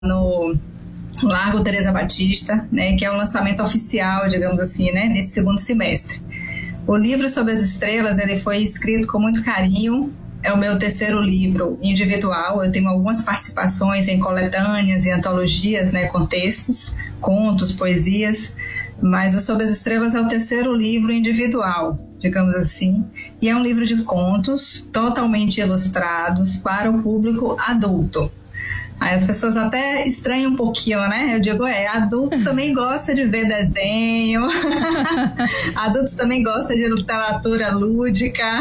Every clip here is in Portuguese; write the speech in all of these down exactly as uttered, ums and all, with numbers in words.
no Largo Teresa Batista, né, que é o lançamento oficial, digamos assim, né, nesse segundo semestre. O livro Sob as Estrelas, ele foi escrito com muito carinho, é o meu terceiro livro individual, eu tenho algumas participações em coletâneas e antologias, né, com textos, contos, poesias, mas o Sob as Estrelas é o terceiro livro individual, digamos assim, e é um livro de contos totalmente ilustrados para o público adulto. Aí as pessoas até estranham um pouquinho, né? Eu digo, é, adulto também gosta de ver desenho, adultos também gostam de literatura lúdica,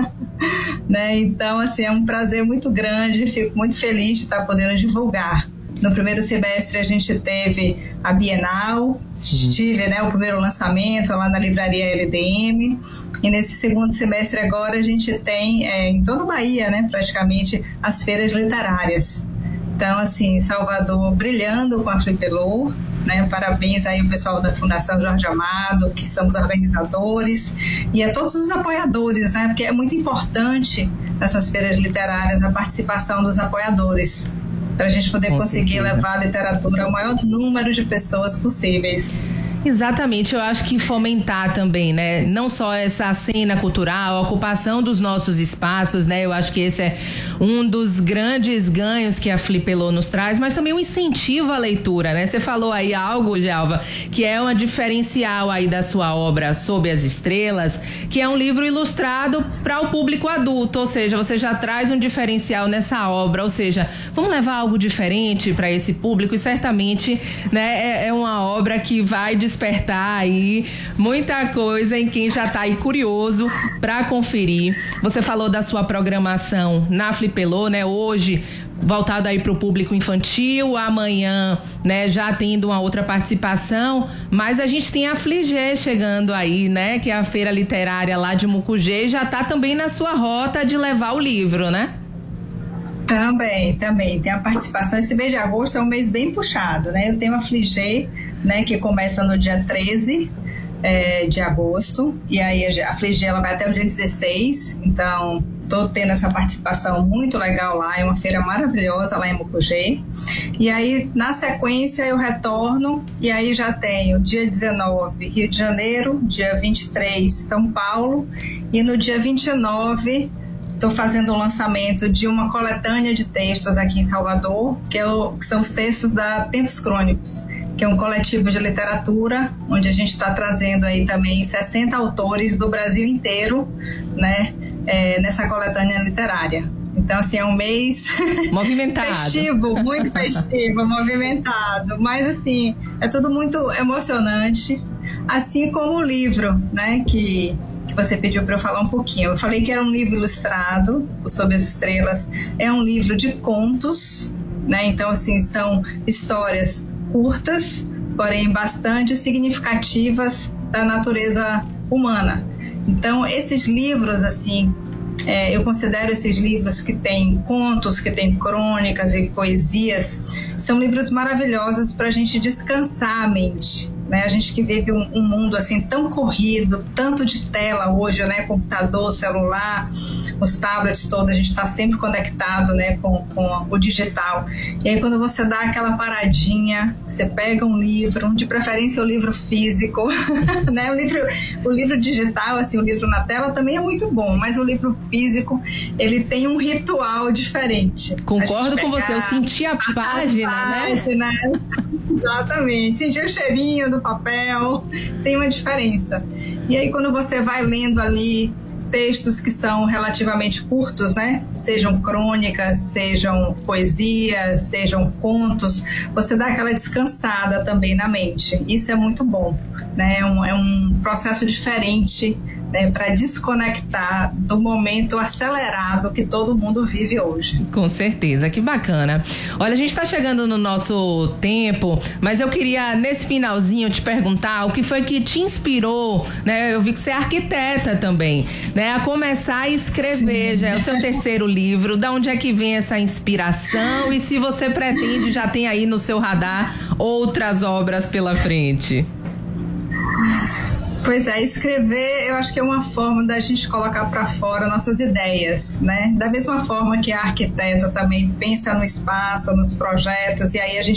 né? Então, assim, é um prazer muito grande, fico muito feliz de estar podendo divulgar. No primeiro semestre a gente teve a Bienal, tive, né, o primeiro lançamento lá na livraria L D M, e nesse segundo semestre agora a gente tem é, em toda a Bahia, né, praticamente, as feiras literárias. Então, assim, Salvador brilhando com a Flipelô, né? Parabéns aí ao pessoal da Fundação Jorge Amado, que são os organizadores, e a todos os apoiadores, né? Porque é muito importante nessas feiras literárias a participação dos apoiadores, para a gente poder com conseguir certeza. Levar a literatura ao maior número de pessoas possíveis. Exatamente, eu acho que fomentar também, né, não só essa cena cultural, a ocupação dos nossos espaços, né, eu acho que esse é um dos grandes ganhos que a Flipelô nos traz, mas também um incentivo à leitura, né, você falou aí algo, Djalva, que é uma diferencial aí da sua obra Sob as Estrelas, que é um livro ilustrado para o público adulto, ou seja, você já traz um diferencial nessa obra, ou seja, vamos levar algo diferente para esse público e certamente, né, é, é uma obra que vai despertar aí muita coisa em quem já está aí curioso para conferir. Você falou da sua programação na Flipelô, né? Hoje voltado aí para o público infantil, amanhã, né, já tendo uma outra participação, mas a gente tem a Fligê chegando aí, né, que é a feira literária lá de Mucugê, e já está também na sua rota de levar o livro, né? Também, também. Tem a participação. Esse mês de agosto é um mês bem puxado, né? Eu tenho a Fligê, né, que começa no dia treze é, de agosto, e aí a Fligê ela vai até o dia dezesseis, então tô tendo essa participação muito legal lá, é uma feira maravilhosa lá em Mucugê. E aí na sequência eu retorno, e aí já tenho dia dezenove Rio de Janeiro, dia vinte e três São Paulo, e no dia vinte e nove estou fazendo o lançamento de uma coletânea de textos aqui em Salvador, que, é o, que são os textos da Tempos Crônicos, que é um coletivo de literatura, onde a gente está trazendo aí também sessenta autores do Brasil inteiro, né, é, nessa coletânea literária. Então, assim, é um mês movimentado. festivo, muito festivo, movimentado, mas, assim, é tudo muito emocionante, assim como o livro, né, que, que você pediu para eu falar um pouquinho. Eu falei que era um livro ilustrado, o Sob as Estrelas, é um livro de contos, né, então, assim, são histórias curtas, porém bastante significativas da natureza humana. Então, esses livros, assim, é, eu considero esses livros que têm contos, que têm crônicas e poesias, são livros maravilhosos para a gente descansar a mente, né? A gente que vive um, um mundo assim tão corrido, tanto de tela hoje, né? Computador, celular, os tablets todos, a gente está sempre conectado, né? Com, com o digital. E aí quando você dá aquela paradinha, você pega um livro, de preferência o livro físico, né? O livro, o livro digital, assim, o livro na tela também é muito bom, mas o livro físico, ele tem um ritual diferente. Concordo com você, eu senti a página, página, né? Exatamente, sentir o cheirinho do papel, tem uma diferença. E aí quando você vai lendo ali textos que são relativamente curtos, né? Sejam crônicas, sejam poesias, sejam contos, você dá aquela descansada também na mente. Isso é muito bom, né? É um, é um processo diferente, né, para desconectar do momento acelerado que todo mundo vive hoje. Com certeza, que bacana. Olha, a gente está chegando no nosso tempo, mas eu queria, nesse finalzinho, te perguntar o que foi que te inspirou, né? Eu vi que você é arquiteta também, né? A começar a escrever. Sim. Já é o seu terceiro livro. Da onde é que vem essa inspiração? E se você pretende, já tem aí no seu radar outras obras pela frente? Pois é, escrever eu acho que é uma forma da gente colocar para fora nossas ideias, né? Da mesma forma que a arquiteta também pensa no espaço, nos projetos, e aí a gente